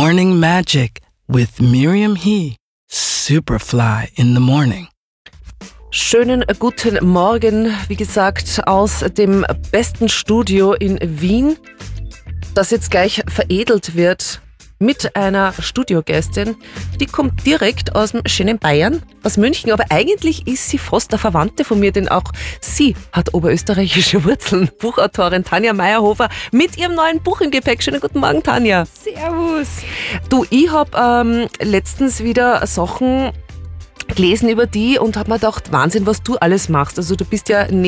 Morning Magic with Miriam He. Superfly in the morning. Schönen guten Morgen, wie gesagt, aus dem besten Studio in Wien, das jetzt gleich veredelt wird mit einer Studiogästin. Die kommt direkt aus dem schönen Bayern, aus München, aber eigentlich ist sie fast eine Verwandte von mir, denn auch sie hat oberösterreichische Wurzeln. Buchautorin Tanja Mayerhofer mit ihrem neuen Buch im Gepäck. Schönen guten Morgen, Tanja. Servus. Du, ich habe letztens wieder Sachen gelesen über die und habe mir gedacht, Wahnsinn, was du alles machst. Also du bist ja